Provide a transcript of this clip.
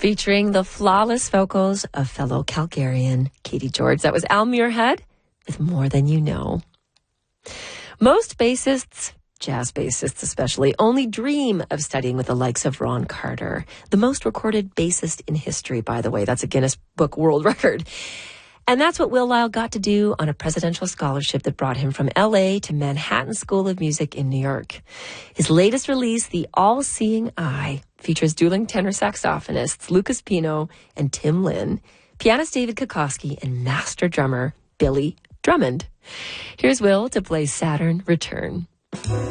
featuring the flawless vocals of fellow Calgarian Katie George. That was Al Muirhead with More Than You Know. Most bassists, jazz bassists especially, only dream of studying with the likes of Ron Carter, the most recorded bassist in history, by the way. That's a Guinness Book World Record. And that's what Will Lyle got to do on a presidential scholarship that brought him from L.A. to Manhattan School of Music in New York. His latest release, The All-Seeing Eye, features dueling tenor saxophonists Lucas Pino and Tim Lin, pianist David Kokoski, and master drummer Billy Drummond. Here's Will to play Saturn Return.